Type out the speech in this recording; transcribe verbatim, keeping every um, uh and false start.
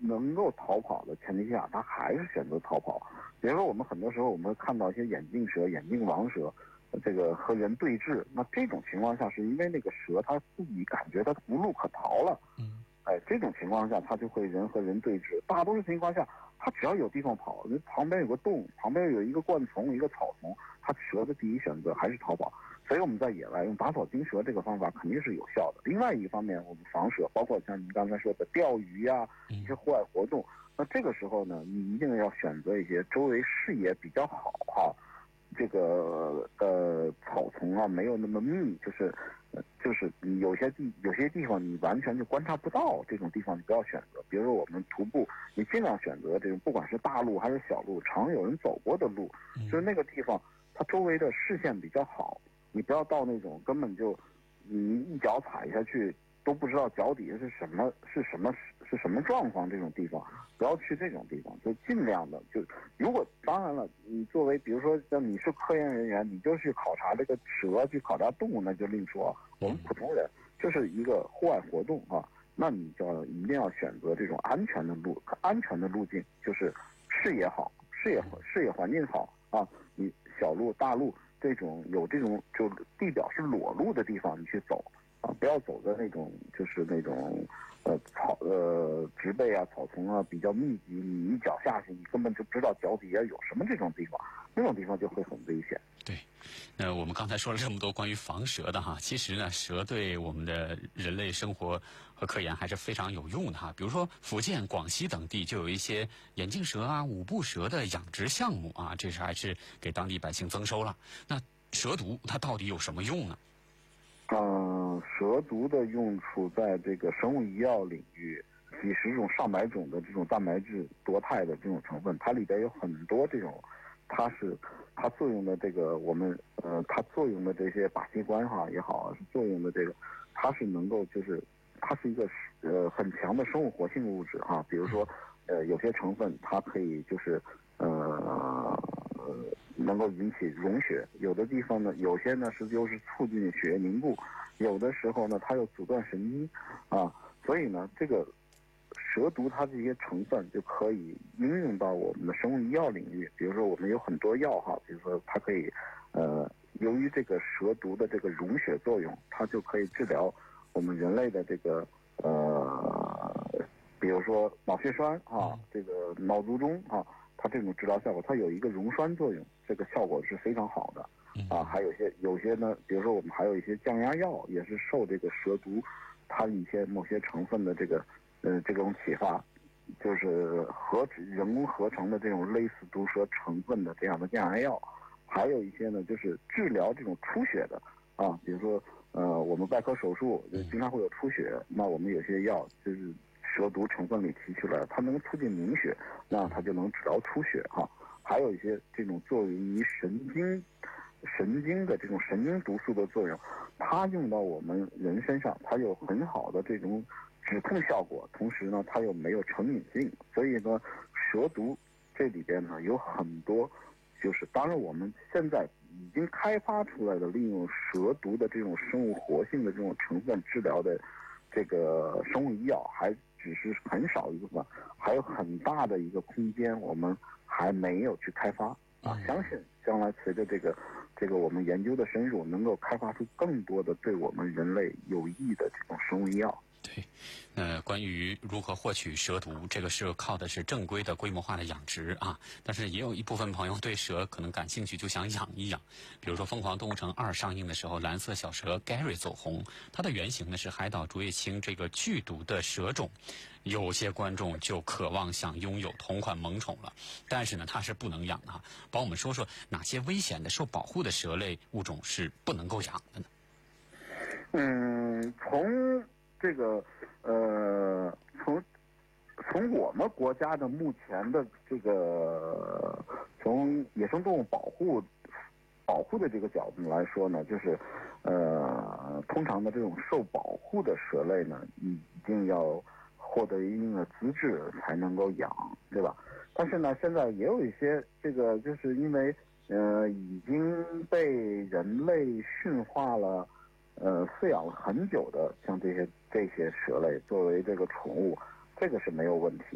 能够逃跑的前提下，它还是选择逃跑。比如说，我们很多时候我们会看到一些眼镜蛇、眼镜王蛇，这个和人对峙。那这种情况下，是因为那个蛇它自己感觉它无路可逃了。 嗯， 哎，这种情况下，它就会人和人对峙。大多数情况下，它只要有地方跑，旁边有个洞，旁边有一个灌丛、一个草丛，它蛇的第一选择还是逃跑。所以我们在野外用打草惊蛇这个方法肯定是有效的。另外一方面，我们防蛇，包括像您刚才说的钓鱼呀、一些户外活动，那这个时候呢，你一定要选择一些周围视野比较好哈，这个呃草丛啊没有那么密，就是呃就是有些地有些地方你完全就观察不到，这种地方你不要选择。比如说我们徒步，你尽量选择这种不管是大路还是小路，常有人走过的路，就是那个地方它周围的视线比较好。你不要到那种根本就你一脚踩下去都不知道脚底下是什么是什么是什么状况，这种地方不要去这种地方，就尽量的就如果当然了，你作为比如说像你是科研人员，你就去考察这个蛇，去考察动物，那就另说。我们普通人就是一个户外活动啊，那你就要一定要选择这种安全的路安全的路径，就是视野好，视野视野环境好啊，你小路大路。这种有这种就地表是裸露的地方，你去走啊，不要走在那种就是那种呃草呃植被啊、草丛啊比较密集，你一脚下去，你根本就不知道脚底下有什么这种地方，那种地方就会很危险。 对，那我们刚才说了这么多关于防蛇的哈，其实呢，蛇对我们的人类生活和科研还是非常有用的哈。比如说福建、广西等地就有一些眼镜蛇啊、五步蛇的养殖项目啊，这是还是给当地百姓增收了。那蛇毒它到底有什么用呢？ 嗯、呃，蛇毒的用处在这个生物医药领域，几十种、上百种的这种蛋白质多肽的这种成分，它里边有很多这种。它是它作用的这个我们呃它作用的这些靶器官哈也好，是作用的这个，它是能够就是它是一个呃很强的生物活性物质哈。比如说呃有些成分它可以就是呃能够引起溶血，有的地方呢有些呢是就是促进血液凝固，有的时候呢它又阻断神经啊，所以呢这个。蛇毒它这些成分就可以应用到我们的生物医药领域，比如说我们有很多药哈，比如说它可以，呃，由于这个蛇毒的这个溶血作用，它就可以治疗我们人类的这个呃，比如说脑血栓啊，这个脑卒中啊，它这种治疗效果，它有一个溶栓作用，这个效果是非常好的啊。还有些有些呢，比如说我们还有一些降压药，也是受这个蛇毒它一些某些成分的这个。呃，这种启发，就是合人工合成的这种类似毒蛇成分的这样的降压药，还有一些呢，就是治疗这种出血的啊，比如说呃，我们外科手术就经常会有出血，那我们有些药就是蛇毒成分里提取来，它能促进凝血，那它就能治疗出血哈、啊。还有一些这种作用于神经神经的这种神经毒素的作用，它用到我们人身上，它有很好的这种。止痛效果，同时呢，它又没有成瘾性，所以呢，蛇毒这里边呢有很多，就是当然我们现在已经开发出来的利用蛇毒的这种生物活性的这种成分治疗的这个生物医药，还只是很少一部分，还有很大的一个空间，我们还没有去开发啊。相信将来随着这个这个我们研究的深入，能够开发出更多的对我们人类有益的这种生物医药。 对，呃，关于如何获取蛇毒，这个是靠的是正规的规模化的养殖啊。但是也有一部分朋友对蛇可能感兴趣，就想养一养。比如说《疯狂动物城二》上映的时候，蓝色小蛇 Gary 走红，它的原型呢是海岛竹叶青这个剧毒的蛇种。有些观众就渴望想拥有同款萌宠了，但是呢，它是不能养的哈。帮我们说说哪些危险的、受保护的蛇类物种是不能够养的呢？ 嗯，从这个呃，从从我们国家的目前的这个从野生动物保护保护的这个角度来说呢，就是呃，通常的这种受保护的蛇类呢，一定要获得一定的资质才能够养，对吧？但是呢，现在也有一些这个，就是因为呃已经被人类驯化了。呃，饲养了很久的，像这些这些蛇类作为这个宠物，这个是没有问题